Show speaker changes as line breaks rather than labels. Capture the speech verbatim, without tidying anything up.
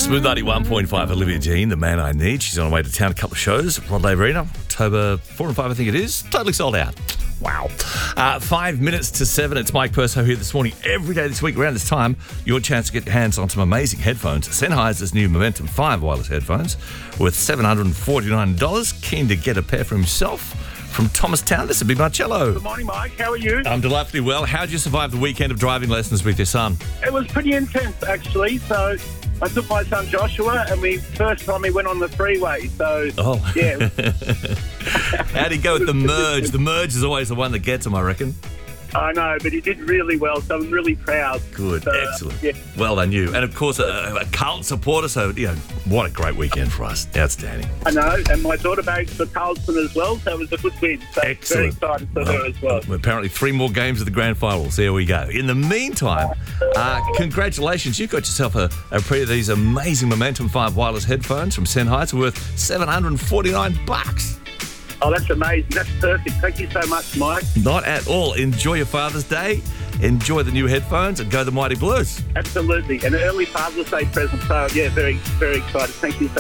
Smooth ninety-one point five, Olivia Jean, the man I need. She's on her way to town, a couple of shows. Rod Laver Arena, October four and five, I think it is. Totally sold out. Wow. Uh, five minutes to seven. It's Mike Perso here this morning. Every day this week around this time, your chance to get your hands on some amazing headphones. Sennheiser's new Momentum five wireless headphones worth seven hundred forty-nine dollars. Keen to get a pair for himself. From Thomastown, this is Big Marcello.
Good morning, Mike. How are you?
I'm delightfully well. How did you survive the weekend of driving lessons with your son?
It was pretty intense, actually. So I took my son Joshua, and we first time we went on the freeway. So,
oh.
yeah.
How'd he go with the merge? The merge is always the one that gets him, I reckon.
I know, but he did really well, so I'm really proud.
Good,
so,
excellent.
Yeah.
Well done, you. And, of course, a, a Carlton supporter, so, you know, what a great weekend for us. Outstanding.
I know, and my daughter bags for Carlton as well, so it was a good win. So
excellent.
Very excited for
well,
her as well.
Apparently three more games of the grand finals. There we go. In the meantime, uh, congratulations. You've got yourself a, a pair of these amazing Momentum five wireless headphones from Sennheiser worth seven hundred forty-nine bucks.
Oh, that's amazing. That's perfect. Thank you so much, Mike.
Not at all. Enjoy your Father's Day. Enjoy the new headphones and go the Mighty Blues.
Absolutely. An early Father's Day present. So, yeah, very, very excited. Thank you so